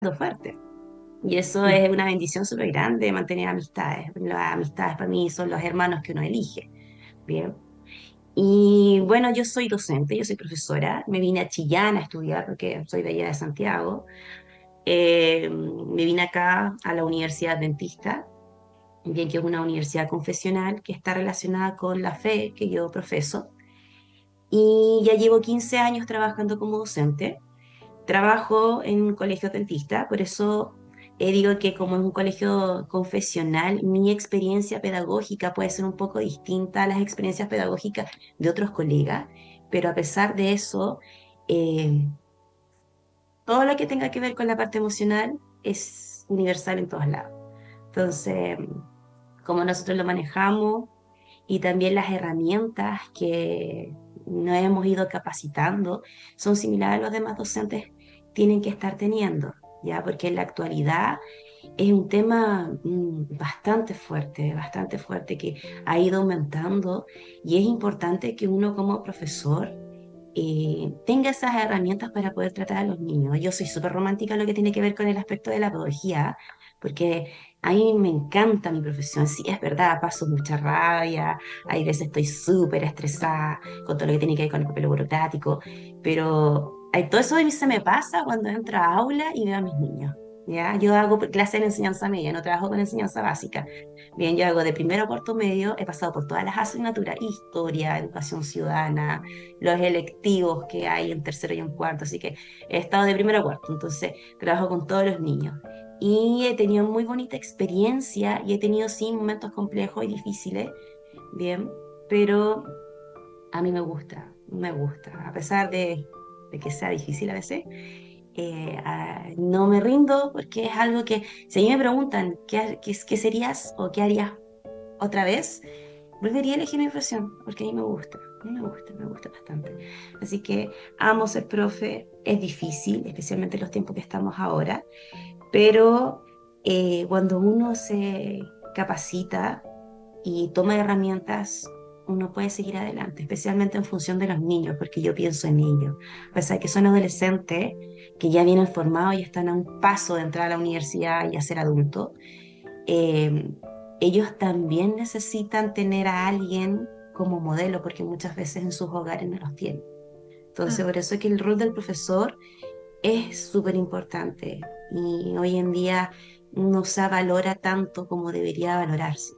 fuerte. Y eso Mm. es una bendición súper grande, mantener amistades. Las amistades para mí son los hermanos que uno elige. Bien. Y bueno, yo soy docente, yo soy profesora. Me vine a Chillán a estudiar porque soy de allá de Santiago. Me vine acá a la Universidad Adventista, bien que es una universidad confesional que está relacionada con la fe que yo profeso. Y ya llevo 15 años trabajando como docente. Trabajo en un colegio dentista, por eso digo que como es un colegio confesional, mi experiencia pedagógica puede ser un poco distinta a las experiencias pedagógicas de otros colegas, pero a pesar de eso, eh, todo lo que tenga que ver con la parte emocional es universal en todos lados. Entonces, como nosotros lo manejamos y también las herramientas que nos hemos ido capacitando son similares a los demás docentes tienen que estar teniendo, ¿ya? Porque en la actualidad es un tema bastante fuerte que ha ido aumentando y es importante que uno como profesor tenga esas herramientas para poder tratar a los niños. Yo soy súper romántica en lo que tiene que ver con el aspecto de la pedagogía, porque a mí me encanta mi profesión. Sí, es verdad, paso mucha rabia, hay veces estoy súper estresada con todo lo que tiene que ver con el papel burocrático, pero todo eso a mí se me pasa cuando entro a aula y veo a mis niños. ¿Ya? Yo hago clases de enseñanza media, no trabajo con enseñanza básica. Bien, yo hago de primero a cuarto medio, he pasado por todas las asignaturas, historia, educación ciudadana, los electivos que hay en tercero y en cuarto, así que he estado de primero a cuarto, entonces trabajo con todos los niños. Y he tenido muy bonita experiencia y he tenido sí momentos complejos y difíciles, bien, pero a mí me gusta, a pesar de que sea difícil a veces, no me rindo porque es algo que, si a mí me preguntan qué serías o qué harías otra vez, volvería a elegir mi profesión, porque a mí me gusta, a mí me gusta bastante. Así que amo ser profe, es difícil, especialmente en los tiempos que estamos ahora, pero cuando uno se capacita y toma herramientas, uno puede seguir adelante, especialmente en función de los niños, porque yo pienso en ellos. A pesar de que son adolescentes, que ya vienen formados y están a un paso de entrar a la universidad y a ser adultos, eh, ellos también necesitan tener a alguien como modelo, porque muchas veces en sus hogares no los tienen. Entonces, Mm. por eso es que el rol del profesor es súper importante y hoy en día no se valora tanto como debería valorarse.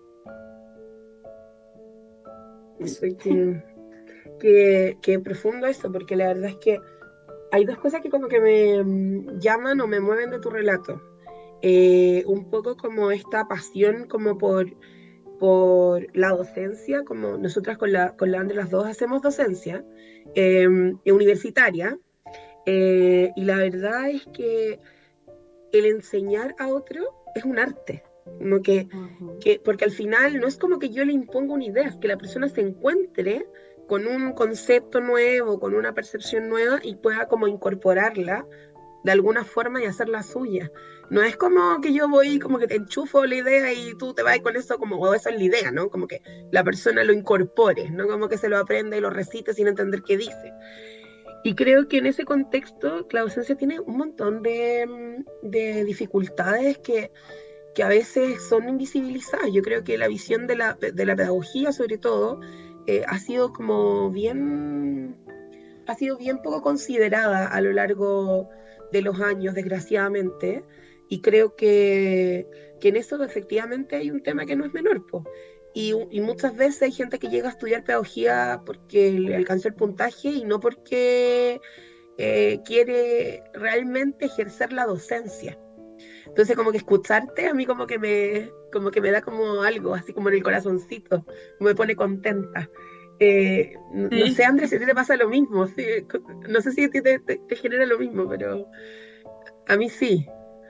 Eso. Oye, qué profundo eso, porque la verdad es que hay dos cosas que como que me llaman o me mueven de tu relato. Un poco como esta pasión como por la docencia, como nosotras con la Andre las dos hacemos docencia eh, universitaria, y la verdad es que el enseñar a otro es un arte, como Ujú. porque al final no es como que yo le imponga una idea, es que la persona se encuentre con un concepto nuevo, con una percepción nueva y pueda como incorporarla de alguna forma y hacerla suya. No es como que yo voy, como que te enchufo la idea y tú te vas con eso, como, o esa es la idea, ¿no? Como que la persona lo incorpore, no como que se lo aprenda y lo recite sin entender qué dice. Y creo que en ese contexto la docencia tiene un montón de dificultades que a veces son invisibilizadas. Yo creo que la visión de la pedagogía, sobre todo, ha sido como ha sido bien poco considerada a lo largo de los años, desgraciadamente, y creo que en eso efectivamente hay un tema que no es menor, po. Y muchas veces hay gente que llega a estudiar pedagogía porque le alcanzó el puntaje y no porque quiere realmente ejercer la docencia. Entonces como que escucharte a mí como que me da como algo, así como en el corazoncito, me pone contenta. No Sí. sé, Andrés, si a ti te pasa lo mismo, sí, no sé si a ti te genera lo mismo, pero a mí sí.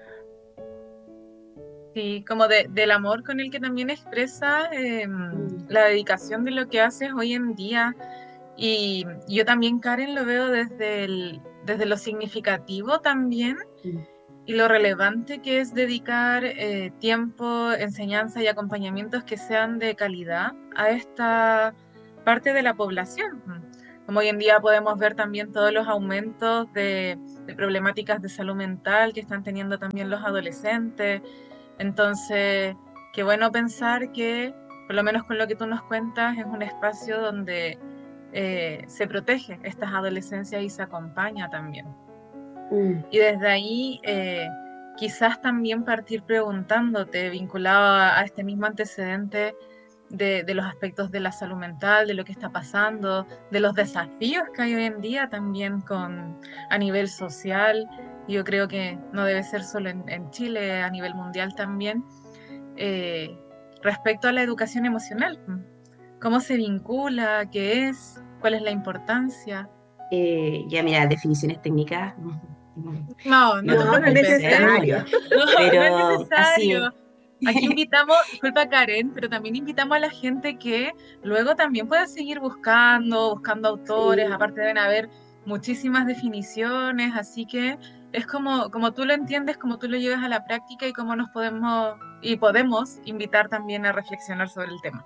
Sí, como del amor con el que también expresa Mm, la dedicación de lo que haces hoy en día. Y yo también, Karen, lo veo desde lo significativo también mm, y lo relevante que es dedicar tiempo, enseñanza y acompañamientos que sean de calidad a esta parte de la población. como hoy en día podemos ver también todos los aumentos de problemáticas de salud mental que están teniendo también los adolescentes. Entonces, qué bueno pensar que, por lo menos con lo que tú nos cuentas, es un espacio donde se protege estas adolescencias y se acompaña también. Mm. Y desde ahí, quizás también partir preguntándote, vinculado a este mismo antecedente de los aspectos de la salud mental, de lo que está pasando, de los desafíos que hay hoy en día también a nivel social. Yo creo que no debe ser solo en Chile, a nivel mundial también. eh, Respecto a la educación emocional, ¿cómo se vincula? ¿Qué es? ¿Cuál es la importancia? Ya mira, definiciones técnicas No, no no te te No, las no es puedo preocupes, decir de ¿eh? necesario. memoria, No, no es pero así es. necesario. Aquí invitamos, disculpa Karen, pero también invitamos a la gente que luego también pueda seguir buscando autores, Sí. aparte deben haber muchísimas definiciones, así que es como tú lo entiendes, como tú lo llevas a la práctica y cómo nos podemos invitar también a reflexionar sobre el tema.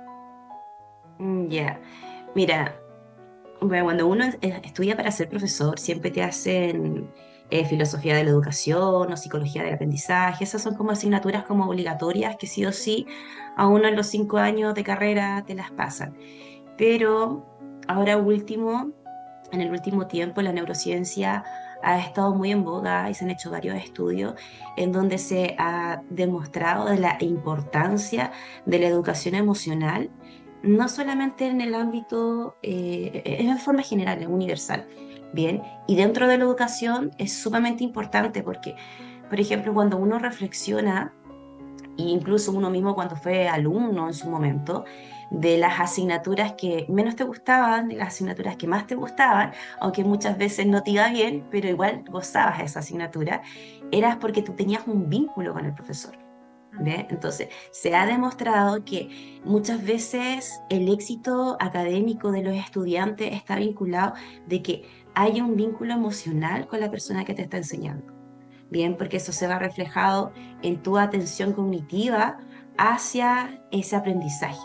Ya, mira, bueno, cuando uno estudia para ser profesor, siempre te hacen filosofía de la educación o psicología del aprendizaje. Esas son como asignaturas como obligatorias que sí o sí a uno en los 5 años de carrera te las pasan. Pero ahora último, en el último tiempo, la neurociencia ha estado muy en boga y se han hecho varios estudios en donde se ha demostrado de la importancia de la educación emocional, no solamente en el ámbito, es en forma general, es universal. Bien, y dentro de la educación es sumamente importante porque, por ejemplo, cuando uno reflexiona e incluso uno mismo cuando fue alumno en su momento, de las asignaturas que menos te gustaban, de las asignaturas que más te gustaban, aunque muchas veces no te iba bien, pero igual gozabas esa asignatura, eras porque tú tenías un vínculo con el profesor. ¿Ve? Entonces, se ha demostrado que muchas veces el éxito académico de los estudiantes está vinculado de que haya un vínculo emocional con la persona que te está enseñando. Bien, porque eso se va reflejado en tu atención cognitiva hacia ese aprendizaje.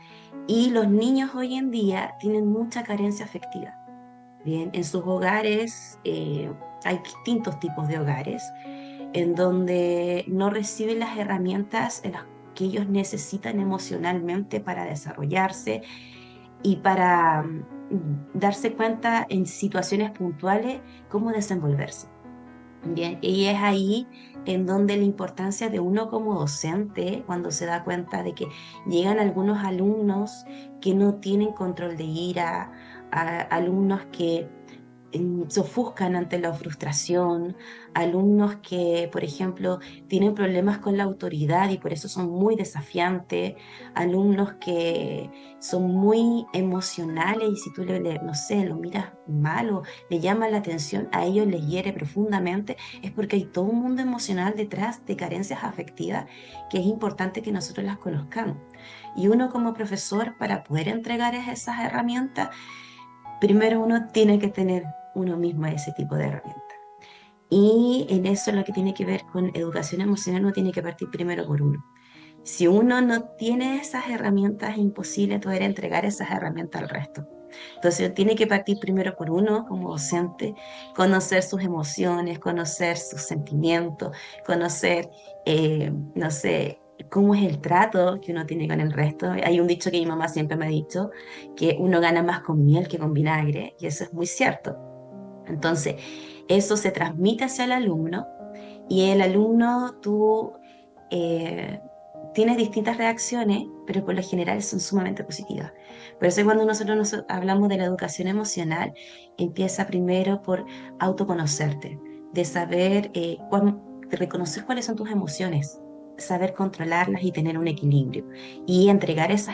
Y los niños hoy en día tienen mucha carencia afectiva. Bien, en sus hogares hay distintos tipos de hogares en donde no reciben las herramientas en las que ellos necesitan emocionalmente para desarrollarse y para darse cuenta en situaciones puntuales cómo desenvolverse. Bien, y es ahí en donde la importancia de uno como docente, cuando se da cuenta de que llegan algunos alumnos que no tienen control de ira, alumnos que se ofuscan ante la frustración, alumnos que, por ejemplo, tienen problemas con la autoridad y por eso son muy desafiantes, alumnos que son muy emocionales y si tú no sé, lo miras mal o le llama la atención, a ellos les hiere profundamente, es porque hay todo un mundo emocional detrás de carencias afectivas que es importante que nosotros las conozcamos. Y uno como profesor, para poder entregar esas herramientas, primero uno tiene que tener uno mismo ese tipo de herramientas. Y en eso lo que tiene que ver con educación emocional, uno tiene que partir primero por uno. Si uno no tiene esas herramientas, es imposible poder entregar esas herramientas al resto. Entonces tiene que partir primero por uno como docente, conocer sus emociones, conocer sus sentimientos, conocer, no sé, cómo es el trato que uno tiene con el resto. Hay un dicho que mi mamá siempre me ha dicho, que uno gana más con miel que con vinagre, y eso es muy cierto. Entonces, eso se transmite hacia el alumno y el alumno tú eh, tienes distintas reacciones, pero por lo general son sumamente positivas. Por eso cuando nosotros hablamos de la educación emocional, empieza primero por autoconocerte, de saber, de reconocer cuáles son tus emociones, saber controlarlas y tener un equilibrio y entregar esas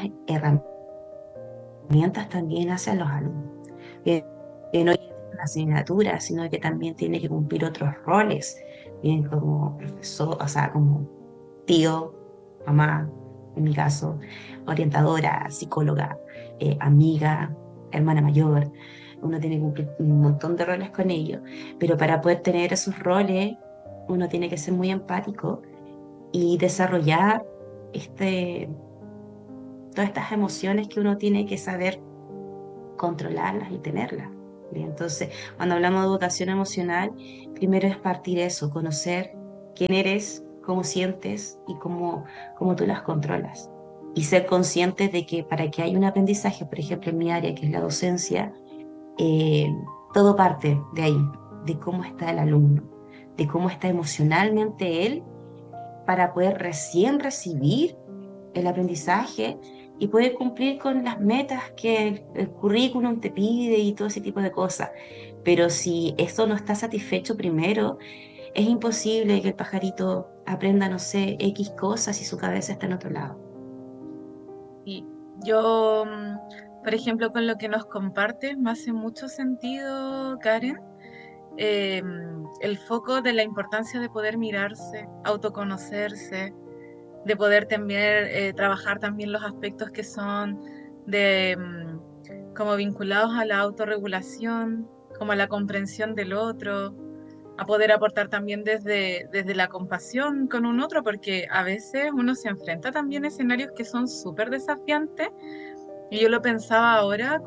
herramientas también hacia los alumnos. Bien, que no es una asignatura, sino que también tiene que cumplir otros roles, bien como profesor, o sea, como tío, mamá, en mi caso, orientadora, psicóloga, amiga, hermana mayor. Uno tiene que cumplir un montón de roles con ellos, pero para poder tener esos roles, uno tiene que ser muy empático y desarrollar este, todas estas emociones que uno tiene que saber controlarlas y tenerlas. Bien, entonces, cuando hablamos de educación emocional, primero es partir eso, conocer quién eres, cómo sientes y cómo tú las controlas. Y ser conscientes de que para que haya un aprendizaje, por ejemplo, en mi área, que es la docencia, eh, todo parte de ahí, de cómo está el alumno, de cómo está emocionalmente él para poder recién recibir el aprendizaje y poder cumplir con las metas que el currículum te pide y todo ese tipo de cosas. Pero si esto no está satisfecho primero, es imposible que el pajarito aprenda, no sé, X cosas y su cabeza está en otro lado. Y yo, por ejemplo, con lo que nos compartes, me hace mucho sentido, Karen, el foco de la importancia de poder mirarse, autoconocerse, de poder también trabajar también los aspectos que son de como vinculados a la autorregulación, como a la comprensión del otro, a poder aportar también desde la compasión con un otro, porque a veces uno se enfrenta también a escenarios que son súper desafiantes, y yo lo pensaba ahora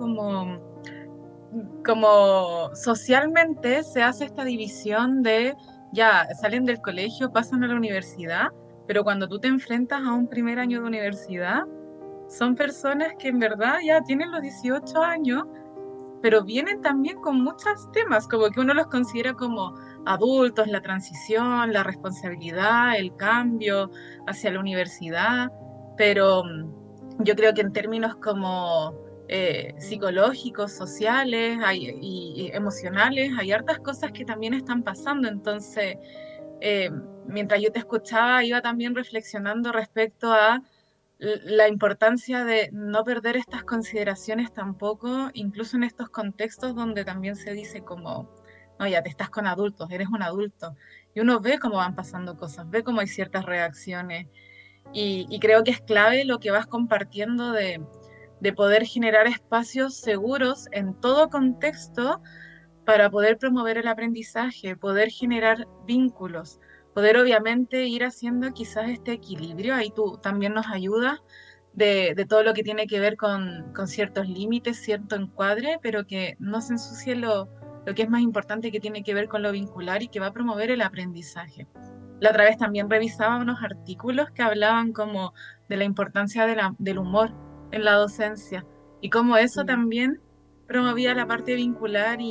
como socialmente se hace esta división de, ya, salen del colegio, pasan a la universidad, pero cuando tú te enfrentas a un primer año de universidad, son personas que en verdad ya tienen los 18 años, pero vienen también con muchos temas, como que uno los considera como adultos, la transición, la responsabilidad, el cambio hacia la universidad, pero yo creo que en términos como psicológicos, sociales y emocionales, hay hartas cosas que también están pasando, entonces eh, mientras yo te escuchaba, iba también reflexionando respecto a la importancia de no perder estas consideraciones tampoco, incluso en estos contextos donde también se dice como, no, ya te estás con adultos, eres un adulto, y uno ve cómo van pasando cosas, ve cómo hay ciertas reacciones, y creo que es clave lo que vas compartiendo de poder generar espacios seguros en todo contexto para poder promover el aprendizaje, poder generar vínculos, poder obviamente ir haciendo quizás este equilibrio. Ahí tú también nos ayudas de todo lo que tiene que ver con ciertos límites, cierto encuadre, pero que no se ensucie lo que es más importante, que tiene que ver con lo vincular y que va a promover el aprendizaje. La otra vez también revisaba unos artículos que hablaban como de la importancia del humor en la docencia y cómo eso Mm. también promovía la parte vincular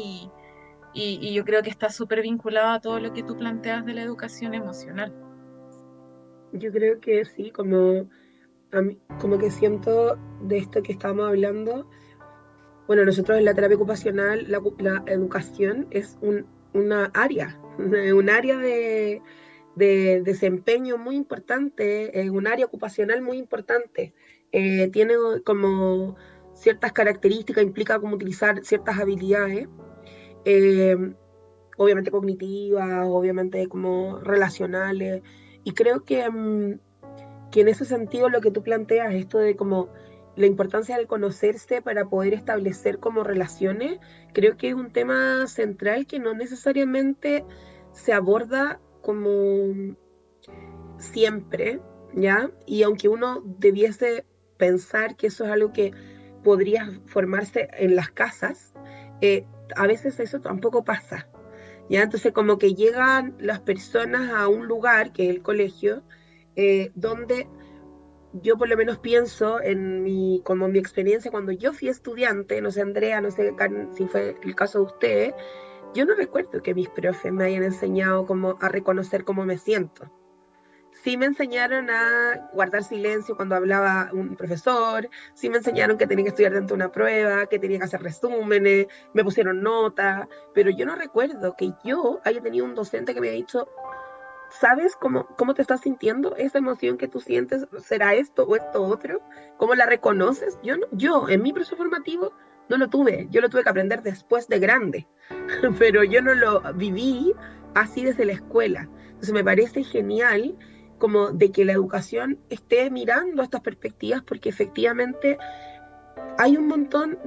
y yo creo que está súper vinculado a todo lo que tú planteas de la educación emocional. Yo creo que sí, como que siento de esto que estábamos hablando. Bueno, nosotros en la terapia ocupacional, la educación es una área, un área de desempeño muy importante, un área ocupacional muy importante. Tiene como ciertas características, implica cómo utilizar ciertas habilidades, eh, obviamente cognitivas, obviamente como relacionales, y creo que en ese sentido lo que tú planteas, esto de como la importancia del conocerse para poder establecer como relaciones, creo que es un tema central que no necesariamente se aborda como siempre, ¿ya? Y aunque uno debiese pensar que eso es algo que podría formarse en las casas, a veces eso tampoco pasa, ¿ya? Entonces como que llegan las personas a un lugar, que es el colegio, donde yo por lo menos pienso como mi experiencia cuando yo fui estudiante, no sé Andrea, no sé Karen, si fue el caso de ustedes, yo no recuerdo que mis profes me hayan enseñado como a reconocer cómo me siento. Sí me enseñaron a guardar silencio cuando hablaba un profesor, sí me enseñaron que tenía que estudiar dentro de una prueba, que tenía que hacer resúmenes, me pusieron notas, pero yo no recuerdo que yo haya tenido un docente que me haya dicho, ¿sabes cómo te estás sintiendo? ¿Esa emoción que tú sientes será esto o esto otro? ¿Cómo la reconoces? Yo, no, yo en mi proceso formativo no lo tuve, yo lo tuve que aprender después de grande, pero yo no lo viví así desde la escuela. Entonces me parece genial como de que la educación esté mirando estas perspectivas porque efectivamente hay un montón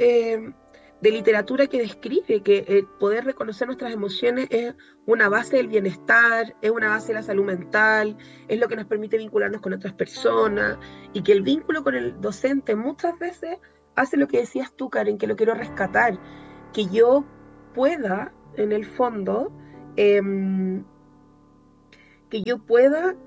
de literatura que describe que el poder reconocer nuestras emociones es una base del bienestar, es una base de la salud mental, es lo que nos permite vincularnos con otras personas y que el vínculo con el docente muchas veces hace lo que decías tú, Karen, que lo quiero rescatar, que yo pueda, en el fondo, em, que yo pueda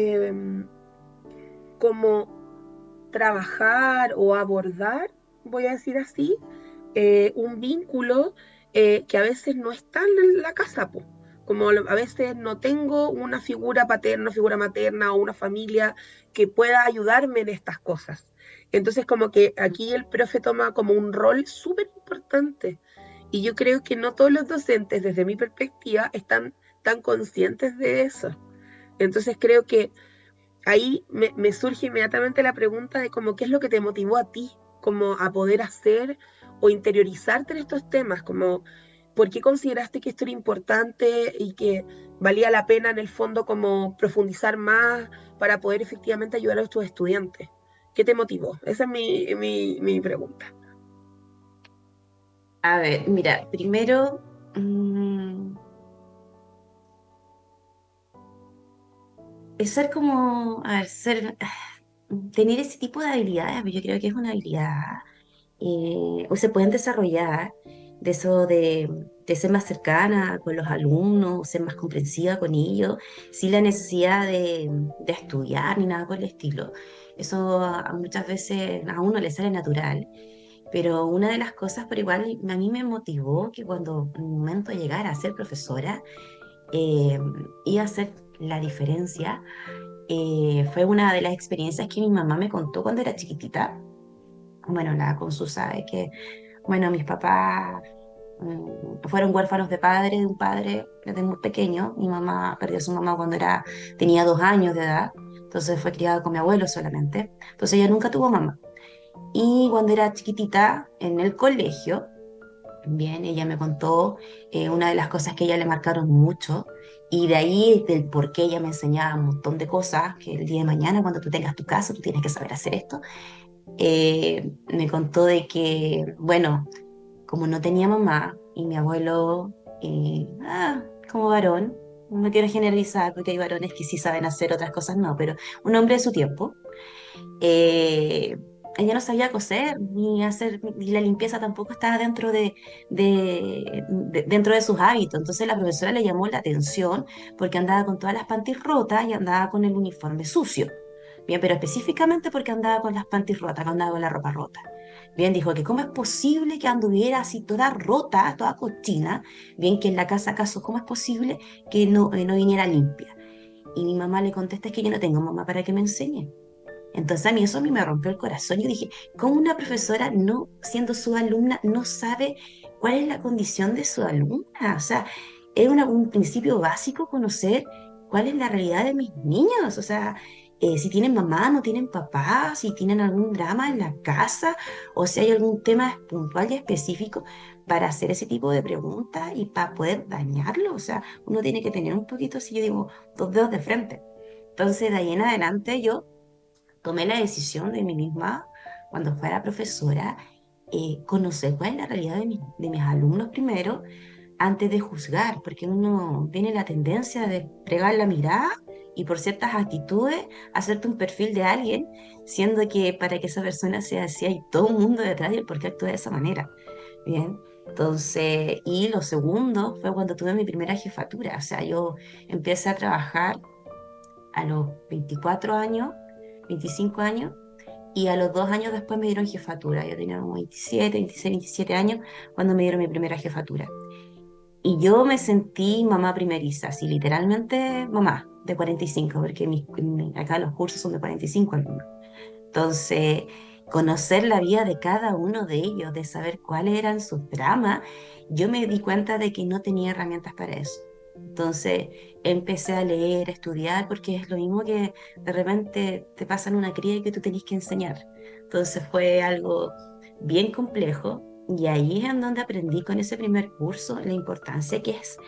como trabajar o abordar, voy a decir así, un vínculo que a veces no está en la casa, po. Como a veces no tengo una figura paterna, una figura materna o una familia que pueda ayudarme en estas cosas. Entonces como que aquí el profe toma como un rol súper importante. Y yo creo que no todos los docentes, desde mi perspectiva, están tan conscientes de eso. Entonces creo que ahí me surge inmediatamente la pregunta de como qué es lo que te motivó a ti, como a poder hacer o interiorizarte en estos temas, como por qué consideraste que esto era importante y que valía la pena en el fondo como profundizar más para poder efectivamente ayudar a tus estudiantes. ¿Qué te motivó? Esa es mi pregunta. A ver, mira, primero, mm, es ser como, a ver, tener ese tipo de habilidades, yo creo que es una habilidad, o se pueden desarrollar, de eso de ser más cercana con los alumnos, ser más comprensiva con ellos, sin la necesidad de estudiar ni nada por el estilo. Eso muchas veces a uno le sale natural. Pero una de las cosas, por igual, a mí me motivó que cuando en un momento llegara a ser profesora, eh, iba a hacer la diferencia. Fue una de las experiencias que mi mamá me contó cuando era chiquitita. Bueno, la Consu sabe que, bueno, mis papás fueron huérfanos de padre, de un padre desde muy pequeño. Mi mamá perdió a su mamá cuando tenía 2 años de edad, entonces fue criada con mi abuelo solamente. Entonces ella nunca tuvo mamá. Y cuando era chiquitita, en el colegio, bien, ella me contó una de las cosas que a ella le marcaron mucho y de ahí del por qué ella me enseñaba un montón de cosas que el día de mañana cuando tú tengas tu casa tú tienes que saber hacer esto. Me contó de que, bueno, como no tenía mamá y mi abuelo, como varón, no quiero generalizar porque hay varones que sí saben hacer otras cosas, no, pero un hombre de su tiempo, eh, ella no sabía coser ni hacer, y la limpieza tampoco estaba dentro de sus hábitos. Entonces la profesora le llamó la atención porque andaba con todas las panties rotas y andaba con el uniforme sucio. Bien, pero específicamente porque andaba con las panties rotas, que andaba con la ropa rota. Bien, dijo que cómo es posible que anduviera así toda rota, toda cochina. Bien, que en la casa acaso, ¿cómo es posible que no viniera limpia? Y mi mamá le contesta, es que yo no tengo mamá para que me enseñe. Entonces a mí me rompió el corazón. Yo dije, ¿cómo una profesora, no siendo su alumna, no sabe cuál es la condición de su alumna? O sea, es un principio básico conocer cuál es la realidad de mis niños. O sea, si tienen mamá, no tienen papá, si tienen algún drama en la casa, o si hay algún tema puntual y específico para hacer ese tipo de preguntas y para poder dañarlo. O sea, uno tiene que tener un poquito, si yo digo, 2 dedos de frente. Entonces, de ahí en adelante yo tomé la decisión de mí misma, cuando fuera profesora, conocer cuál es la realidad de mis alumnos primero, antes de juzgar, porque uno tiene la tendencia de pregar la mirada y por ciertas actitudes hacerte un perfil de alguien, siendo que para que esa persona sea así hay todo un mundo detrás del por qué actúa de esa manera. Bien. Entonces, y lo segundo fue cuando tuve mi primera jefatura, o sea, yo empecé a trabajar a los 24 años, 25 años, y a los 2 años después me dieron jefatura. Yo tenía como 27, 26, 27 años cuando me dieron mi primera jefatura. Y yo me sentí mamá primeriza, así literalmente mamá de 45, porque acá los cursos son de 45 alumnos. Entonces, conocer la vida de cada uno de ellos, de saber cuáles eran sus dramas, yo me di cuenta de que no tenía herramientas para eso. Entonces, empecé a leer, a estudiar, porque es lo mismo que de repente te pasan una cría y que tú tenés que enseñar. Entonces, fue algo bien complejo. Y ahí es en donde aprendí con ese primer curso la importancia que es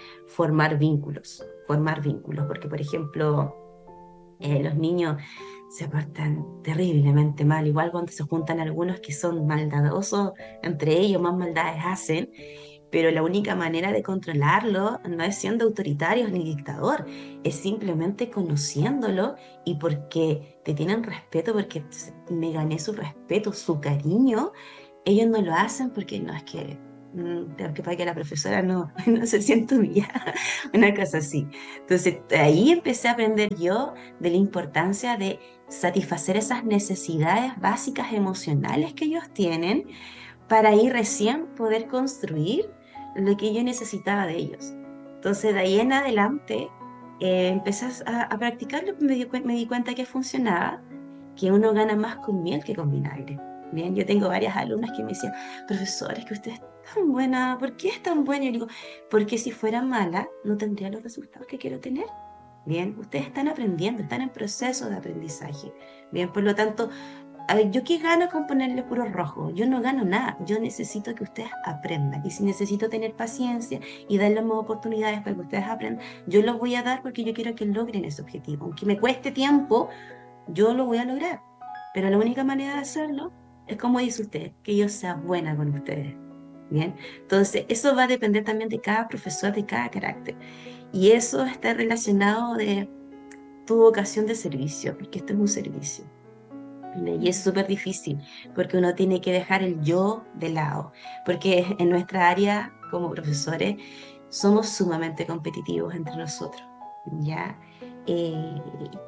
formar vínculos, porque por ejemplo, los niños se portan terriblemente mal, igual cuando se juntan algunos que son maldadosos, entre ellos más maldades hacen, pero la única manera de controlarlo no es siendo autoritarios ni dictador, es simplemente conociéndolo y porque te tienen respeto, porque me gané su respeto, su cariño, ellos no lo hacen porque no es que, para que la profesora no, no se sienta humillada, una cosa así. Entonces ahí empecé a aprender yo de la importancia de satisfacer esas necesidades básicas emocionales que ellos tienen para ahí recién poder construir lo que yo necesitaba de ellos. Entonces, de ahí en adelante, empecé a practicarlo, me di cuenta que funcionaba, que uno gana más con miel que con vinagre. Bien, yo tengo varias alumnas que me decían, profesora, es que usted es tan buena, ¿por qué es tan buena? Y yo digo, porque si fuera mala, no tendría los resultados que quiero tener. Bien, ustedes están aprendiendo, están en proceso de aprendizaje. Bien, por lo tanto, a ver, ¿yo qué gano con ponerle puro rojo? Yo no gano nada. Yo necesito que ustedes aprendan. Y si necesito tener paciencia y darles más oportunidades para que ustedes aprendan, yo los voy a dar porque yo quiero que logren ese objetivo. Aunque me cueste tiempo, yo lo voy a lograr. Pero la única manera de hacerlo es como dice usted, que yo sea buena con ustedes. Bien, entonces eso va a depender también de cada profesor, de cada carácter. Y eso está relacionado de tu vocación de servicio, porque esto es un servicio. Y es súper difícil porque uno tiene que dejar el yo de lado, porque en nuestra área como profesores somos sumamente competitivos entre nosotros, ¿ya? Eh,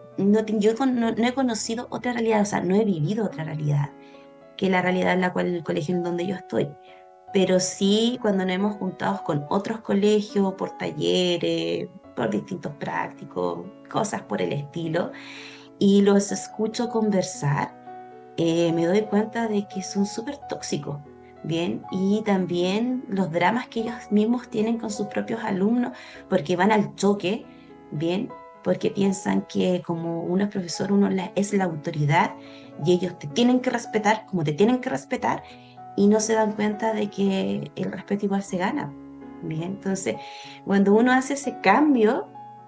no he conocido otra realidad, o sea, no he vivido otra realidad que la realidad en la cual el colegio en donde yo estoy. Pero sí, cuando nos hemos juntado con otros colegios por talleres, por distintos prácticos, cosas por el estilo, y los escucho conversar, me doy cuenta de que son súper tóxicos, ¿bien? Y también los dramas que ellos mismos tienen con sus propios alumnos, porque van al choque, ¿bien? Porque piensan que como uno es profesor, es la autoridad y ellos te tienen que respetar como te tienen que respetar y no se dan cuenta de que el respeto igual se gana, ¿bien? Entonces, cuando uno hace ese cambio,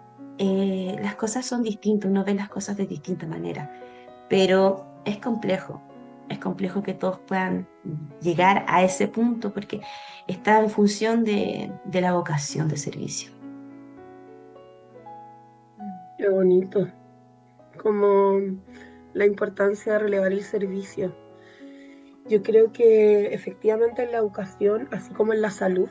las cosas son distintas, uno ve las cosas de distinta manera, pero es complejo que todos puedan llegar a ese punto porque está en función de la vocación de servicio. Qué bonito. Como la importancia de relevar el servicio. Yo creo que efectivamente en la educación, así como en la salud,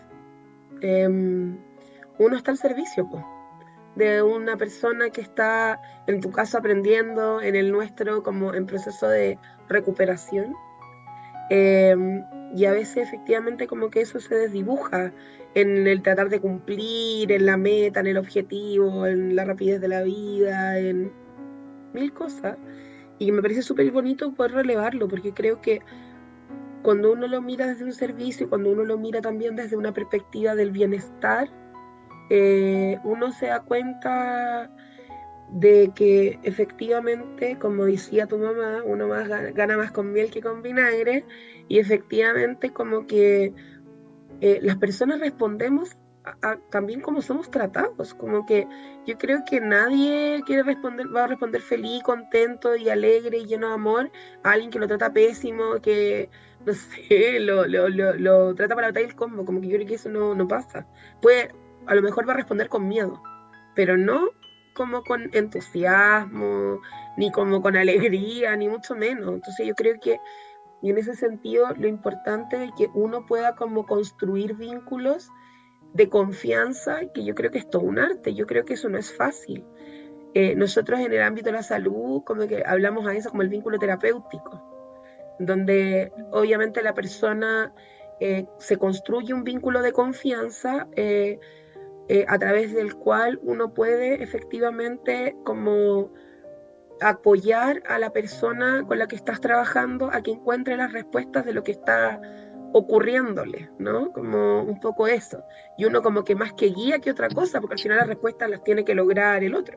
uno está al servicio, pues, de una persona que está, en tu caso, aprendiendo, en el nuestro, como en proceso de recuperación. Eh, y a veces efectivamente como que eso se desdibuja en el tratar de cumplir, en la meta, en el objetivo, en la rapidez de la vida, en mil cosas. Y me parece súper bonito poder relevarlo, porque creo que cuando uno lo mira desde un servicio y cuando uno lo mira también desde una perspectiva del bienestar, uno se da cuenta de que efectivamente, como decía tu mamá, uno más gana más con miel que con vinagre, y efectivamente como que las personas respondemos también como somos tratados, como que yo creo que nadie va a responder feliz, contento y alegre y lleno de amor a alguien que lo trata pésimo, que no sé, lo trata para botar el combo, como que yo creo que eso no pasa. Puede, a lo mejor va a responder con miedo, pero no como con entusiasmo, ni como con alegría, ni mucho menos. Entonces yo creo que y en ese sentido, lo importante es que uno pueda como construir vínculos de confianza, que yo creo que es todo un arte, yo creo que eso no es fácil. Nosotros en el ámbito de la salud, como que hablamos a eso como el vínculo terapéutico, donde obviamente la persona se construye un vínculo de confianza a través del cual uno puede efectivamente como apoyar a la persona con la que estás trabajando a que encuentre las respuestas de lo que está ocurriéndole, ¿no? Como un poco eso. Y uno como que más que guía que otra cosa, porque al final las respuestas las tiene que lograr el otro.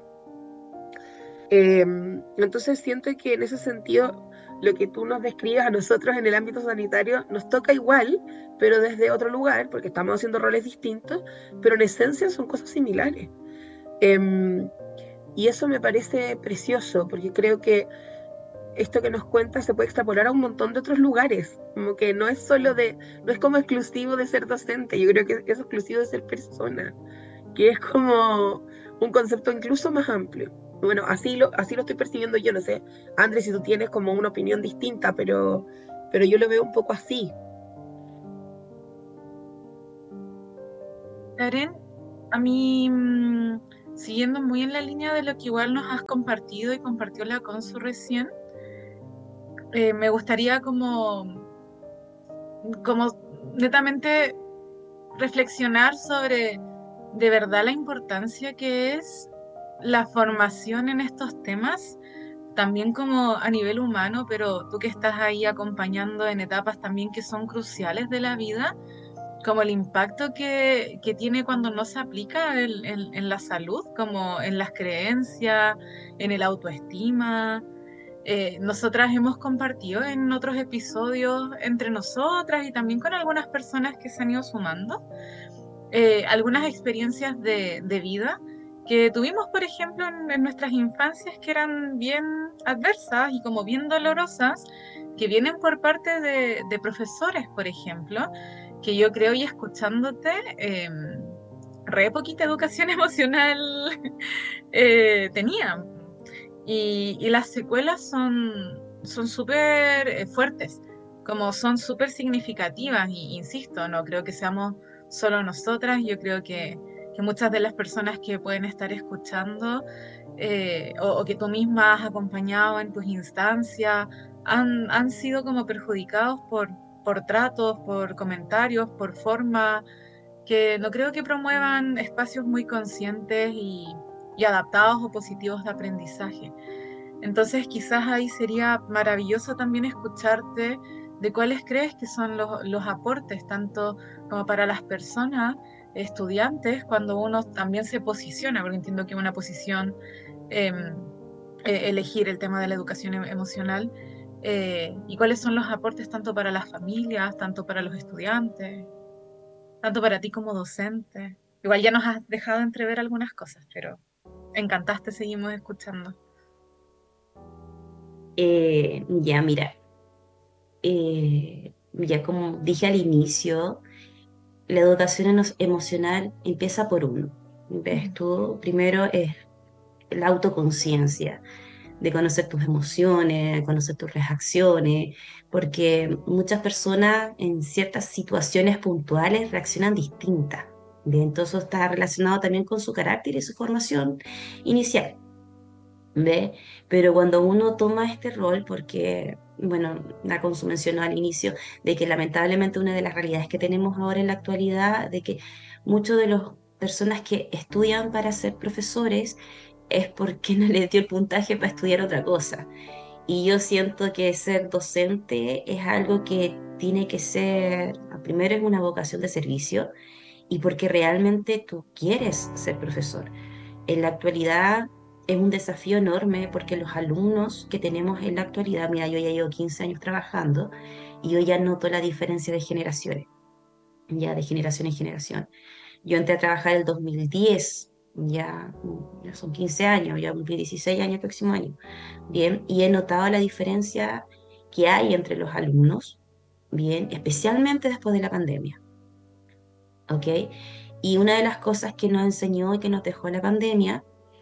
Entonces siento que en ese sentido lo que tú nos describes a nosotros en el ámbito sanitario nos toca igual, pero desde otro lugar, porque estamos haciendo roles distintos, pero en esencia son cosas similares. Y eso me parece precioso, porque creo que esto que nos cuenta se puede extrapolar a un montón de otros lugares, como que no es solo no es como exclusivo de ser docente, yo creo que es exclusivo de ser persona, que es como un concepto incluso más amplio. Bueno, así lo estoy percibiendo yo, no sé, Andrés, si tú tienes como una opinión distinta, pero yo lo veo un poco así. Karen, a mí, siguiendo muy en la línea de lo que igual nos has compartido y compartió la Consu recién, me gustaría como netamente reflexionar sobre de verdad la importancia que es la formación en estos temas, también como a nivel humano, pero tú que estás ahí acompañando en etapas también que son cruciales de la vida, como el impacto que tiene cuando no se aplica en la salud, como en las creencias, en el autoestima. Nosotras hemos compartido en otros episodios entre nosotras y también con algunas personas que se han ido sumando, algunas experiencias de vida que tuvimos, por ejemplo, en nuestras infancias que eran bien adversas y como bien dolorosas, que vienen por parte de profesores, por ejemplo, que yo creo y escuchándote, re poquita educación emocional tenían. Y las secuelas son súper fuertes, como son súper significativas, y insisto, no creo que seamos solo nosotras, yo creo que muchas de las personas que pueden estar escuchando, o que tú misma has acompañado en tus instancias, han sido como perjudicados por tratos, por comentarios, por formas que no creo que promuevan espacios muy conscientes y adaptados o positivos de aprendizaje. Entonces, quizás ahí sería maravilloso también escucharte de cuáles crees que son los aportes, tanto como para las personas, estudiantes, cuando uno también se posiciona, porque entiendo que es una posición, eh, elegir el tema de la educación emocional, y cuáles son los aportes tanto para las familias, tanto para los estudiantes, tanto para ti como docente. Igual ya nos has dejado entrever algunas cosas, pero encantaste, seguimos escuchando. Ya, mira, ya como dije al inicio, la educación emocional empieza por uno. ¿Ves Ujú. tú? Primero es la autoconciencia, de conocer tus emociones, de conocer tus reacciones, porque muchas personas en ciertas situaciones puntuales reaccionan distintas. ¿Ve? Entonces eso está relacionado también con su carácter y su formación inicial. ¿Ve? Pero cuando uno toma este rol, porque, bueno, la Consu mencionó al inicio, de que lamentablemente una de las realidades que tenemos ahora en la actualidad, de que muchos de las personas que estudian para ser profesores es porque no les dio el puntaje para estudiar otra cosa. Y yo siento que ser docente es algo que tiene que ser, primero es una vocación de servicio y porque realmente tú quieres ser profesor. En la actualidad es un desafío enorme porque los alumnos que tenemos en la actualidad, mira, yo ya llevo 15 años trabajando y yo ya noto la diferencia de generaciones, ya de generación en generación. Yo entré a trabajar el 2010, ya son 15 años, ya cumplí 16 años el próximo año. Bien, y he notado la diferencia que hay entre los alumnos, bien, especialmente después de la pandemia, ¿ok? Y una de las cosas que nos enseñó y que nos dejó la pandemia,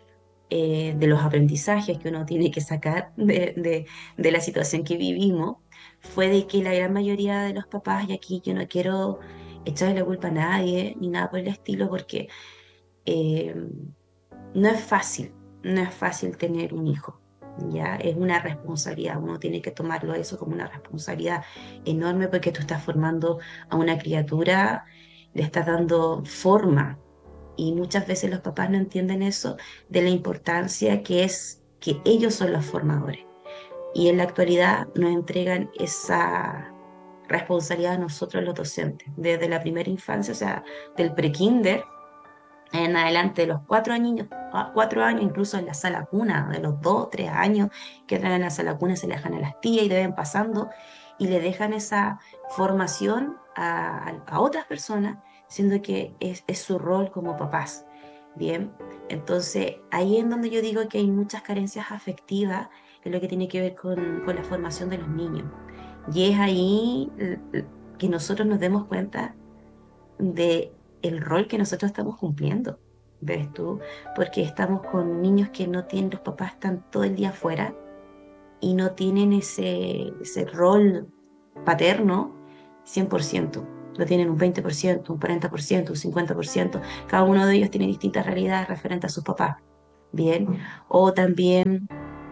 de los aprendizajes que uno tiene que sacar de la situación que vivimos, fue de que la gran mayoría de los papás, y aquí yo no quiero echarle la culpa a nadie ni nada por el estilo, porque eh, no es fácil, no es fácil tener un hijo, ¿ya? Es una responsabilidad, uno tiene que tomarlo eso como una responsabilidad enorme porque tú estás formando a una criatura, le estás dando forma y muchas veces los papás no entienden eso de la importancia que es que ellos son los formadores. Y en la actualidad nos entregan esa responsabilidad a nosotros los docentes, desde la primera infancia, o sea, del prekinder en adelante de los 4 años, 4 años, incluso en la sala cuna, de los 2, 3 años que entran en la sala cuna, se le dejan a las tías y deben pasando y le dejan esa formación a otras personas, siendo que es su rol como papás. Bien, entonces ahí es donde yo digo que hay muchas carencias afectivas en lo que tiene que ver con la formación de los niños. Y es ahí que nosotros nos demos cuenta de el rol que nosotros estamos cumpliendo, ¿ves tú? Porque estamos con niños que no tienen, los papás están todo el día afuera y no tienen ese rol paterno 100%. lo tienen un 20%, un 40%, un 50%. Cada uno de ellos tiene distintas realidades referentes a sus papás. Bien, o también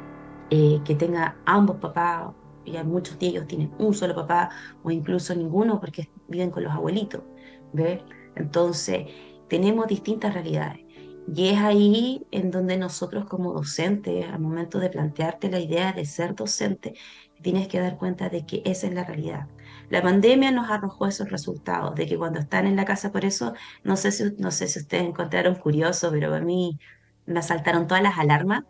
que tenga ambos papás, y hay muchos de ellos tienen un solo papá o incluso ninguno porque viven con los abuelitos, ¿ves? Entonces, tenemos distintas realidades. Y es ahí en donde nosotros como docentes, al momento de plantearte la idea de ser docente, tienes que dar cuenta de que esa es la realidad. La pandemia nos arrojó esos resultados, de que cuando están en la casa, por eso, no sé si ustedes encontraron curioso, pero a mí me saltaron todas las alarmas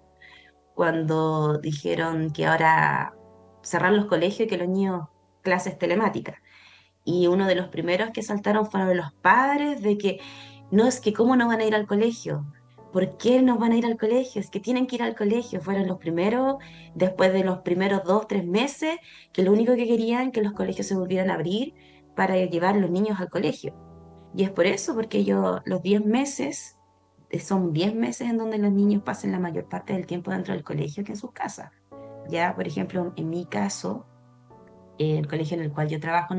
cuando dijeron que ahora cerrar los colegios y que los niños clases telemáticas. Y uno de los primeros que saltaron fueron los padres de que no es que cómo no van a ir al colegio. ¿Por qué no van a ir al colegio? Es que tienen que ir al colegio. Fueron los primeros, después de los primeros 2, 3 meses, que lo único que querían que los colegios se volvieran a abrir para llevar a los niños al colegio. Y es por eso, porque ellos los 10 meses, son 10 meses en donde los niños pasan la mayor parte del tiempo dentro del colegio que en sus casas. Ya, por ejemplo, en mi caso, el colegio en el cual yo trabajo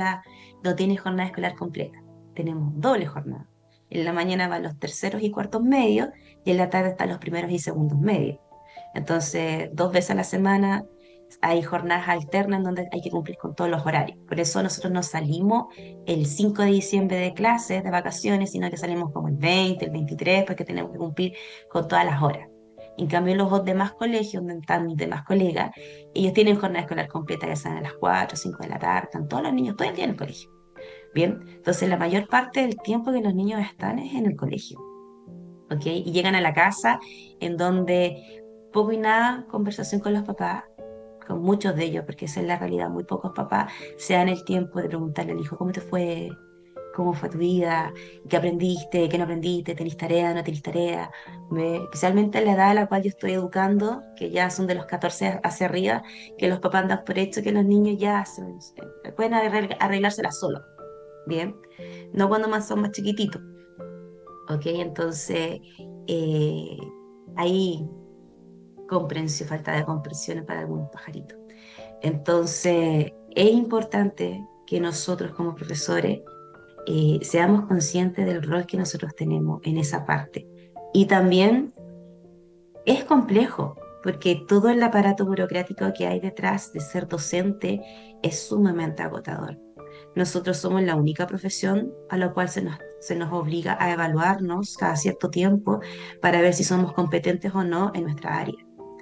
no tiene jornada escolar completa. Tenemos doble jornada. En la mañana van los terceros y cuartos medios y en la tarde están los primeros y segundos medios. Entonces, 2 veces a la semana hay jornadas alternas en donde hay que cumplir con todos los horarios. Por eso nosotros no salimos el 5 de diciembre de clases, de vacaciones, sino que salimos como el 20, el 23, porque tenemos que cumplir con todas las horas. En cambio, los demás colegios, donde están mis demás colegas, ellos tienen jornada escolar completa, que salen a las 4 o 5 de la tarde, están todos los niños todo el día en el colegio. Bien, entonces la mayor parte del tiempo que los niños están es en el colegio, ¿ok? Y llegan a la casa en donde poco y nada conversación con los papás, con muchos de ellos, porque esa es la realidad, muy pocos papás se dan el tiempo de preguntarle al hijo, ¿cómo te fue? ¿Cómo fue tu vida? ¿Qué aprendiste? ¿Qué no aprendiste? ¿Tenés tarea? ¿No tenés tarea? Especialmente en la edad a la cual yo estoy educando, que ya son de los 14 hacia arriba, que los papás dan por hecho que los niños ya pueden arreglárselas solos, ¿bien? No cuando más son más chiquititos, ¿ok? Entonces, eh, hay comprensión, falta de comprensión para algunos pajaritos. Entonces, es importante que nosotros como profesores seamos conscientes del rol que nosotros tenemos en esa parte. Y también es complejo, porque todo el aparato burocrático que hay detrás de ser docente es sumamente agotador. Nosotros somos la única profesión a la cual se nos obliga a evaluarnos cada cierto tiempo para ver si somos competentes o no en nuestra área.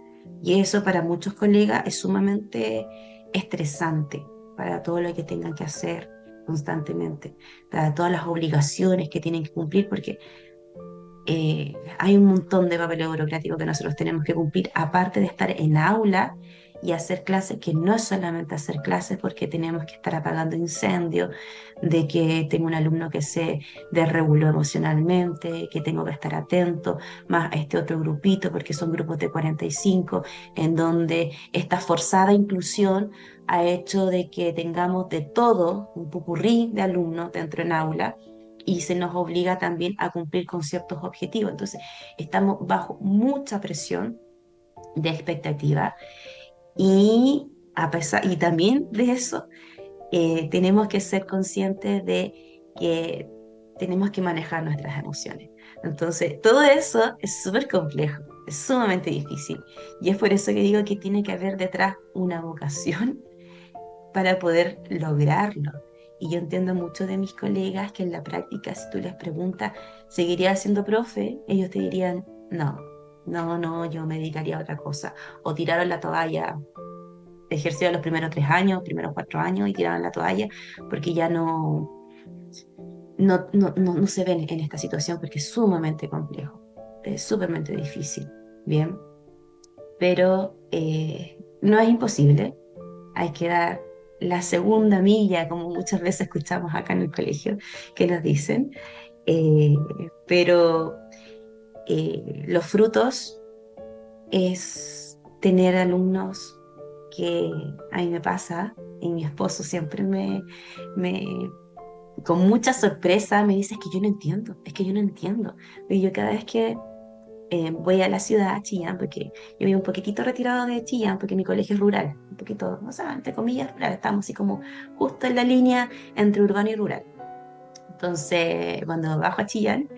Y eso para muchos colegas es sumamente estresante para todo lo que tengan que hacer constantemente, para todas las obligaciones que tienen que cumplir, porque hay un montón de papel burocrático que nosotros tenemos que cumplir, aparte de estar en aula y hacer clases, que no es solamente hacer clases, porque tenemos que estar apagando incendios, de que tengo un alumno que se desreguló emocionalmente, que tengo que estar atento, más a este otro grupito, porque son grupos de 45, en donde esta forzada inclusión ha hecho de que tengamos de todo, un popurrí de alumnos dentro en aula, y se nos obliga también a cumplir con ciertos objetivos. Entonces, estamos bajo mucha presión de expectativa y también de eso tenemos que ser conscientes de que tenemos que manejar nuestras emociones. Entonces, todo eso es súper complejo, es sumamente difícil. Y es por eso que digo que tiene que haber detrás una vocación para poder lograrlo. Y yo entiendo mucho de mis colegas que en la práctica, si tú les preguntas, ¿seguiría siendo profe? Ellos te dirían, no, no, no, yo me dedicaría a otra cosa. O tiraron la toalla, ejerció los primeros 3 años, primeros 4 años y tiraron la toalla porque ya no se ven en esta situación porque es sumamente complejo, es sumamente difícil, ¿bien? Pero no es imposible, hay que dar la segunda milla, como muchas veces escuchamos acá en el colegio, que nos dicen, eh, pero los frutos es tener alumnos que a mí me pasa, y mi esposo siempre me con mucha sorpresa me dice, es que yo no entiendo, es que yo no entiendo. Y yo cada vez que voy a la ciudad, a Chillán, porque yo vivo un poquitito retirado de Chillán, porque mi colegio es rural, un poquito, o sea, entre comillas, rural, estamos así como justo en la línea entre urbano y rural. Entonces, cuando bajo a Chillán,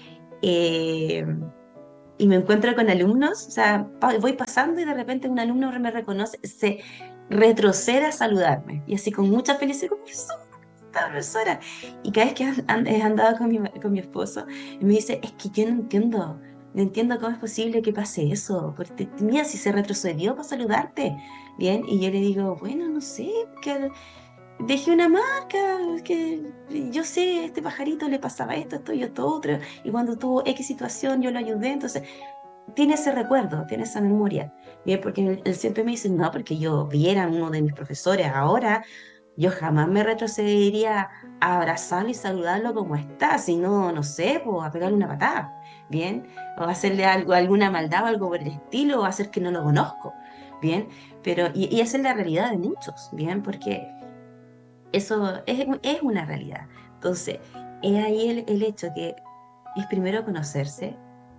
eh, y me encuentro con alumnos, o sea, voy pasando y de repente un alumno me reconoce, se retrocede a saludarme, y así con mucha felicidad, como, esta profesora. Y cada vez que he andado con mi esposo, y me dice, es que yo no entiendo cómo es posible que pase eso, porque mira, si se retrocedió para saludarte, ¿bien? Y yo le digo, bueno, no sé, que dejé una marca, que yo sé, a este pajarito le pasaba esto y esto otro, y cuando tuvo X situación yo lo ayudé, entonces tiene ese recuerdo, tiene esa memoria, ¿bien? Porque él siempre me dice, no, porque yo viera a uno de mis profesores ahora, yo jamás me retrocedería a abrazarlo y saludarlo como está, sino, no sé, pues, a pegarle una patada, ¿bien? O a hacerle algo, alguna maldad o algo por el estilo, o hacer que no lo conozco, ¿bien? Pero, y esa es la realidad de muchos, ¿bien? Porque eso es una realidad. Entonces, es ahí el hecho que es primero conocerse,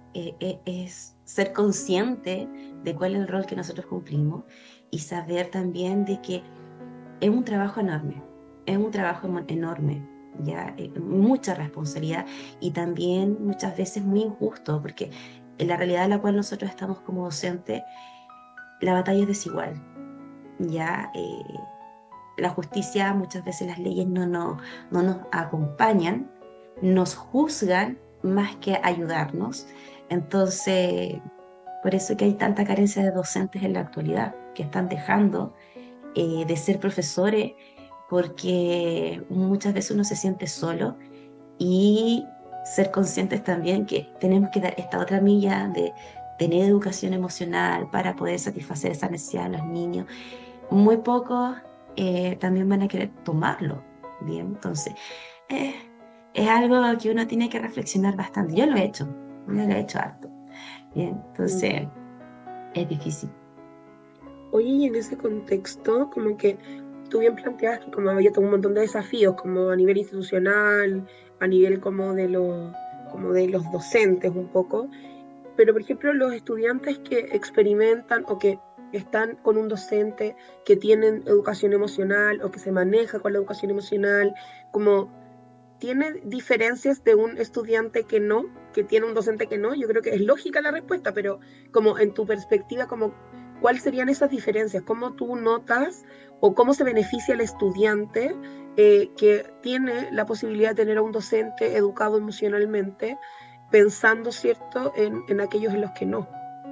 es ser consciente de cuál es el rol que nosotros cumplimos y saber también de que es un trabajo enorme, es un trabajo enorme, ya, mucha responsabilidad y también muchas veces muy injusto, porque en la realidad en la cual nosotros estamos como docentes, la batalla es desigual, ya, la justicia, muchas veces las leyes no nos acompañan, nos juzgan más que ayudarnos, entonces, por eso que hay tanta carencia de docentes en la actualidad, que están dejando de ser profesores porque muchas veces uno se siente solo y ser conscientes también que tenemos que dar esta otra milla de tener educación emocional para poder satisfacer esa necesidad de los niños. Muy pocos también van a querer tomarlo, ¿bien? Entonces, eh, es algo que uno tiene que reflexionar bastante. Yo lo he hecho harto, ¿bien? Mm. Entonces, es difícil. Oye, y en ese contexto, como que tú bien planteas que como había todo un montón de desafíos, como a nivel institucional, a nivel como de los docentes un poco, pero por ejemplo los estudiantes que experimentan o que están con un docente que tienen educación emocional o que se maneja con la educación emocional, como tiene diferencias de un estudiante que no, que tiene un docente que no. Yo creo que es lógica la respuesta, pero como en tu perspectiva, como ¿cuáles serían esas diferencias? ¿Cómo tú notas o cómo se beneficia el estudiante que tiene la posibilidad de tener a un docente educado emocionalmente, pensando, ¿cierto?, en aquellos en los que no?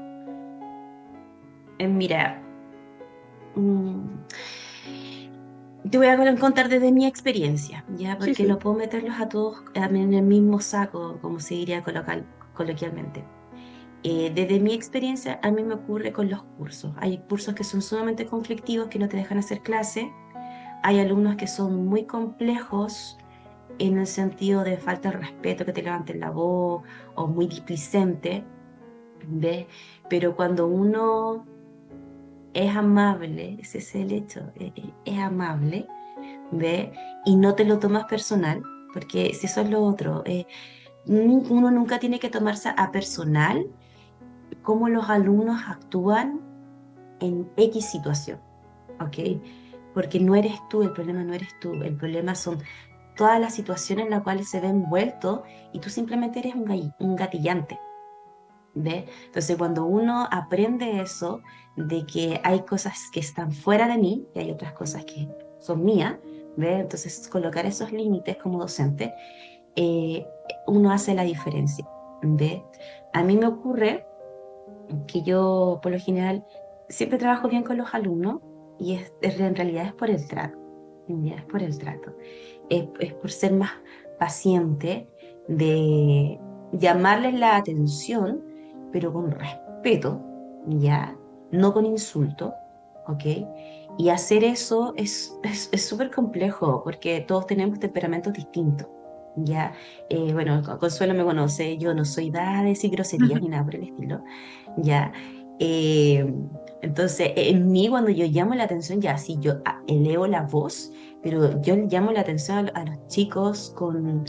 Mira, mm, te voy a contar desde mi experiencia, ¿ya? Sí, Porque sí. no puedo meterlos a todos en el mismo saco, como se diría coloquialmente. Desde mi experiencia, a mí me ocurre con los cursos. Hay cursos que son sumamente conflictivos, que no te dejan hacer clase. Hay alumnos que son muy complejos en el sentido de falta de respeto, que te levanten la voz, o muy displicente, ¿ves? Pero cuando uno es amable, ese es el hecho, es amable, ¿ve? Y no te lo tomas personal, porque si eso es lo otro, uno nunca tiene que tomarse a personal cómo los alumnos actúan en X situación, ¿ok? Porque no eres tú, el problema no eres tú, el problema son todas las situaciones en las cuales se ve envuelto y tú simplemente eres un gatillante, ¿ve? Entonces, cuando uno aprende eso, de que hay cosas que están fuera de mí y hay otras cosas que son mías, ¿ve? Entonces, colocar esos límites como docente, eh, uno hace la diferencia, ¿ve? A mí me ocurre que yo, por lo general, siempre trabajo bien con los alumnos y en realidad es por el trato, ¿ya? Es por el trato, es por ser más paciente, de llamarles la atención, pero con respeto, ¿ya? No con insulto, ¿ok? Y hacer eso es súper complejo porque todos tenemos temperamentos distintos, ¿ya? Bueno, Consuelo me conoce, yo no soy dada a decir groserías ni nada por el estilo, ¿ya? Eh, entonces, en mí cuando yo llamo la atención, ya, sí, elevo la voz, pero yo llamo la atención a los chicos con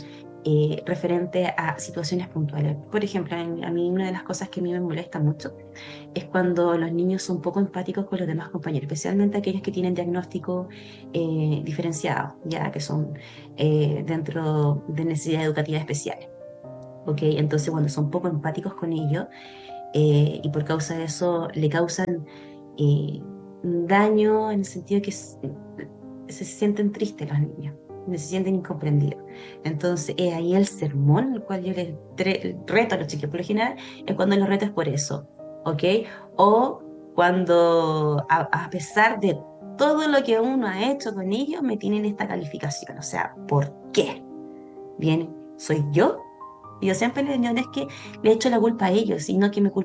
referente a situaciones puntuales. Por ejemplo, a mí una de las cosas que a mí me molesta mucho es cuando los niños son poco empáticos con los demás compañeros, especialmente aquellos que tienen diagnóstico diferenciado, ya que son dentro de necesidades educativas especiales. ¿Ok? Entonces, cuando son poco empáticos con ellos y por causa de eso le causan daño en el sentido de que se sienten tristes los niños, se sienten incomprendidos. Entonces, es ahí el sermón, el cual yo les reto a los chicos. Por lo general, es cuando los reto es por eso, ¿ok? O cuando, a pesar de todo lo que uno ha hecho con ellos, me tienen esta calificación. O sea, ¿por qué? Bien, ¿soy yo? Y yo siempre les digo, no es que le echo la culpa a ellos, sino que me culpo